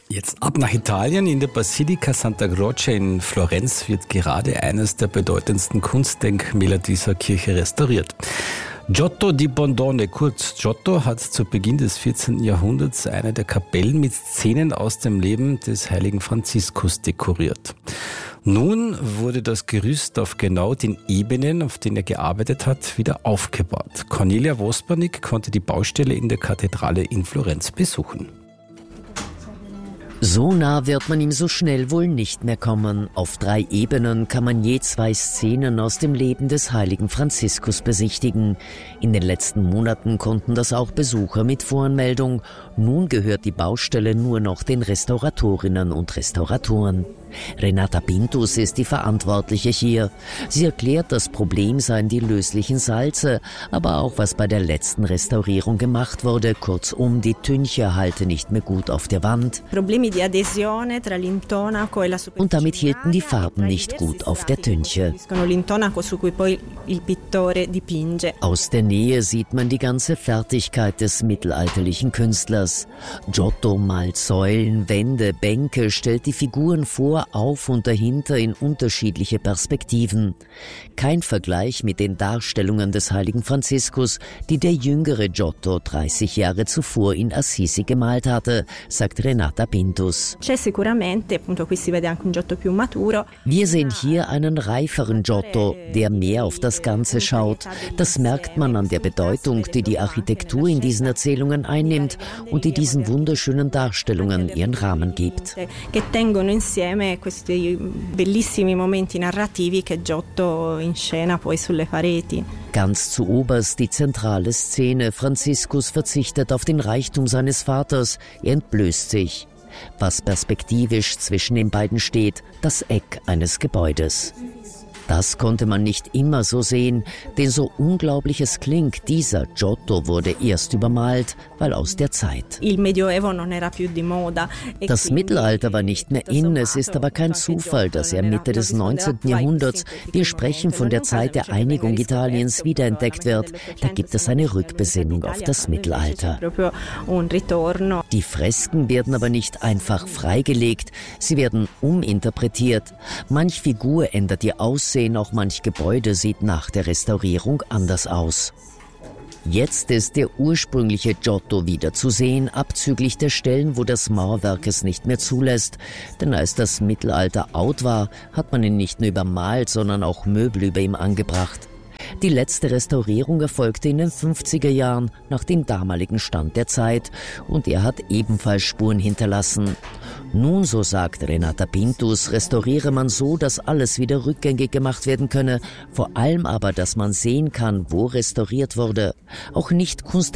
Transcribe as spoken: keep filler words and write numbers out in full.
Jetzt ab nach Italien. In der Basilika Santa Croce in Florenz wird gerade eines der bedeutendsten Kunstdenkmäler dieser Kirche restauriert. Giotto di Bondone, kurz Giotto, hat zu Beginn des vierzehnten Jahrhunderts eine der Kapellen mit Szenen aus dem Leben des heiligen Franziskus dekoriert. Nun wurde das Gerüst auf genau den Ebenen, auf denen er gearbeitet hat, wieder aufgebaut. Cornelia Wospernik konnte die Baustelle in der Kathedrale in Florenz besuchen. So nah wird man ihm so schnell wohl nicht mehr kommen. Auf drei Ebenen kann man je zwei Szenen aus dem Leben des heiligen Franziskus besichtigen. In den letzten Monaten konnten das auch Besucher mit Voranmeldung. Nun gehört die Baustelle nur noch den Restauratorinnen und Restauratoren. Renata Pintus ist die Verantwortliche hier. Sie erklärt, das Problem seien die löslichen Salze, aber auch was bei der letzten Restaurierung gemacht wurde. Kurzum, die Tünche halte nicht mehr gut auf der Wand. Und damit hielten die Farben nicht gut auf der Tünche. Aus der Nähe sieht man die ganze Fertigkeit des mittelalterlichen Künstlers. Giotto malt Säulen, Wände, Bänke, stellt die Figuren vor, auf und dahinter in unterschiedliche Perspektiven. Kein Vergleich mit den Darstellungen des heiligen Franziskus, die der jüngere Giotto dreißig Jahre zuvor in Assisi gemalt hatte, sagt Renata Pintus. Wir sehen hier einen reiferen Giotto, der mehr auf das Ganze schaut. Das merkt man an der Bedeutung, die die Architektur in diesen Erzählungen einnimmt und die diesen wunderschönen Darstellungen ihren Rahmen gibt. Questi bellissimi momenti narrativi che Giotto inscena poi sulle pareti. Ganz zu oberst die zentrale Szene. Franziskus verzichtet auf den Reichtum seines Vaters. Er entblößt sich. Was perspektivisch zwischen den beiden steht, das Eck eines Gebäudes. Das konnte man nicht immer so sehen, denn so unglaublich es klingt, dieser Giotto wurde erst übermalt, weil aus der Zeit. Das Mittelalter war nicht mehr in, es ist aber kein Zufall, dass er Mitte des neunzehnten Jahrhunderts, wir sprechen von der Zeit der Einigung Italiens, wiederentdeckt wird. Da gibt es eine Rückbesinnung auf das Mittelalter. Die Fresken werden aber nicht einfach freigelegt, sie werden uminterpretiert. Manch Figur ändert ihr Aussehen, auch manch Gebäude sieht nach der Restaurierung anders aus. Jetzt ist der ursprüngliche Giotto wieder zu sehen, abzüglich der Stellen, wo das Mauerwerk es nicht mehr zulässt. Denn als das Mittelalter out war, hat man ihn nicht nur übermalt, sondern auch Möbel über ihm angebracht. Die letzte Restaurierung erfolgte in den fünfziger Jahren nach dem damaligen Stand der Zeit und er hat ebenfalls Spuren hinterlassen. Nun, so sagt Renata Pintus, restauriere man so, dass alles wieder rückgängig gemacht werden könne, vor allem aber, dass man sehen kann, wo restauriert wurde. Auch nicht Kunst